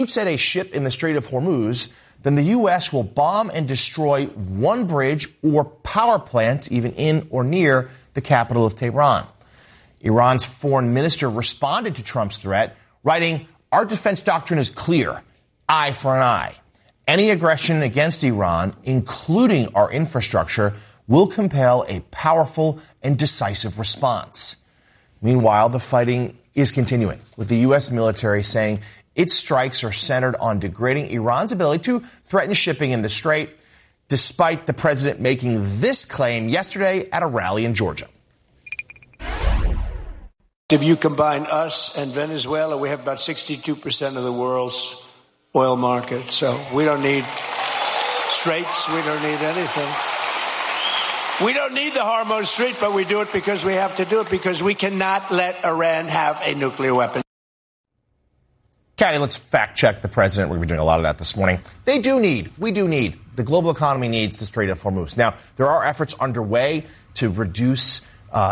shoots at a ship in the Strait of Hormuz, then the U.S. will bomb and destroy one bridge or power plant, even in or near the capital of Tehran. Iran's foreign minister responded to Trump's threat, writing, "Our defense doctrine is clear, eye for an eye. Any aggression against Iran, including our infrastructure, will compel a powerful and decisive response." Meanwhile, the fighting is continuing, with the U.S. military saying its strikes are centered on degrading Iran's ability to threaten shipping in the Strait, despite the president making this claim yesterday at a rally in Georgia. If you combine us and Venezuela, we have about 62% of the world's oil market. So we don't need straits. We don't need anything. We don't need the Hormuz Strait, but we do it because we have to do it, because we cannot let Iran have a nuclear weapon. Katty, let's fact check the president. We've been doing a lot of that this morning. We do need, the global economy needs the Strait of Hormuz. Now, there are efforts underway to reduce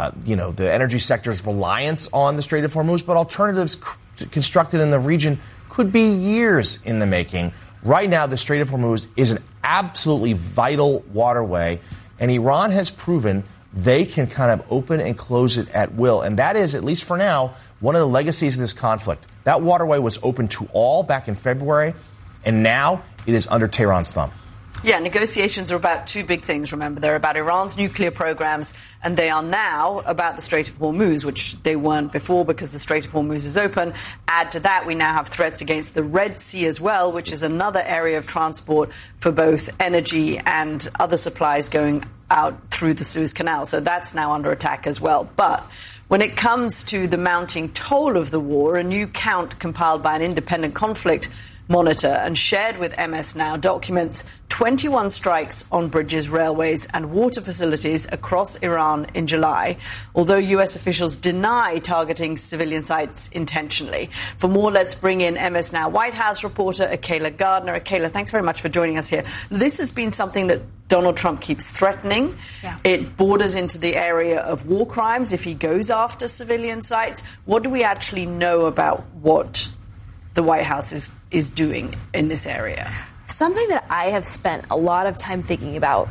the energy sector's reliance on the Strait of Hormuz, but alternatives constructed in the region could be years in the making. Right now, the Strait of Hormuz is an absolutely vital waterway, and Iran has proven they can kind of open and close it at will. And that is, at least for now, one of the legacies of this conflict. That waterway was open to all back in February, and now it is under Tehran's thumb. Yeah, negotiations are about two big things, remember. They're about Iran's nuclear programs, and they are now about the Strait of Hormuz, which they weren't before because the Strait of Hormuz is open. Add to that, we now have threats against the Red Sea as well, which is another area of transport for both energy and other supplies going out through the Suez Canal. So that's now under attack as well. But when it comes to the mounting toll of the war, a new count compiled by an independent conflict monitor and shared with MS Now documents 21 strikes on bridges, railways and water facilities across Iran in July, although U.S. officials deny targeting civilian sites intentionally. For more, let's bring in MS Now White House reporter Akayla Gardner. Akayla, thanks very much for joining us here. This has been something that Donald Trump keeps threatening. Yeah. It borders into the area of war crimes if he goes after civilian sites. What do we actually know about what the White House is doing in this area? Something that I have spent a lot of time thinking about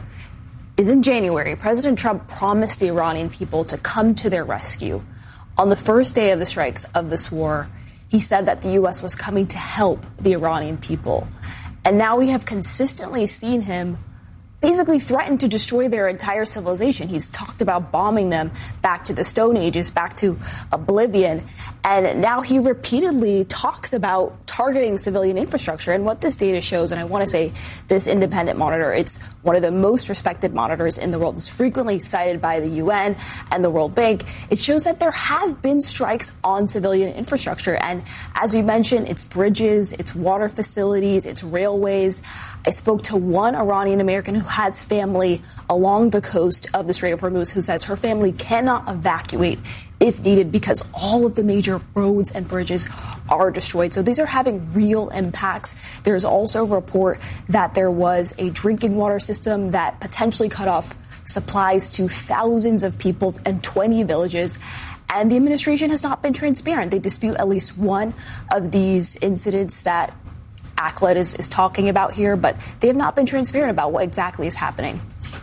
is in January, President Trump promised the Iranian people to come to their rescue. On the first day of the strikes of this war, he said that the U.S. was coming to help the Iranian people. And now we have consistently seen him basically threaten to destroy their entire civilization. He's talked about bombing them back to the Stone Ages, back to oblivion. And now he repeatedly talks about targeting civilian infrastructure. And what this data shows, and I want to say this independent monitor, it's one of the most respected monitors in the world. It's frequently cited by the UN and the World Bank. It shows that there have been strikes on civilian infrastructure. And as we mentioned, it's bridges, it's water facilities, it's railways. I spoke to one Iranian American who has family along the coast of the Strait of Hormuz who says her family cannot evacuate if needed because all of the major roads and bridges are destroyed. So these are having real impacts. There's also a report that there was a drinking water system that potentially cut off supplies to thousands of people and 20 villages. And the administration has not been transparent. They dispute at least one of these incidents that ACLED is talking about here, but they have not been transparent about what exactly is happening.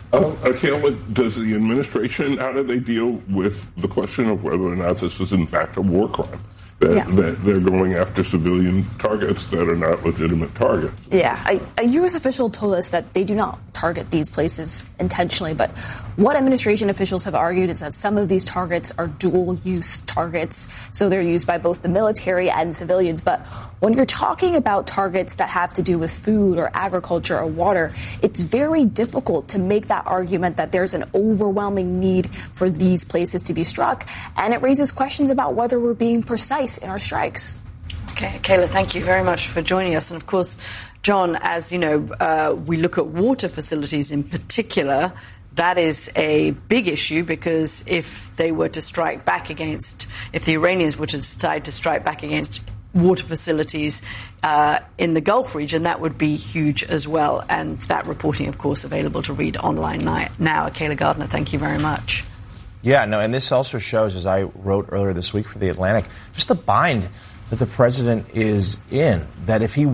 Akayla, does the administration, how do they deal with the question of whether or not this is in fact a war crime? That they're going after civilian targets that are not legitimate targets. Yeah, a U.S. official told us that they do not target these places intentionally, but what administration officials have argued is that some of these targets are dual-use targets, so they're used by both the military and civilians. But when you're talking about targets that have to do with food or agriculture or water, it's very difficult to make that argument that there's an overwhelming need for these places to be struck, and it raises questions about whether we're being precise in our strikes. Okay, Kayla, thank you very much for joining us. And of course, John, as you know, we look at water facilities in particular. That is a big issue because if they were to strike back against, if the Iranians were to decide to strike back against water facilities in the Gulf region, that would be huge as well. And that reporting, of course, available to read online now. Akayla Gardner, thank you very much. Yeah, no, and this also shows, as I wrote earlier this week for The Atlantic, just the bind that the president is in, that if he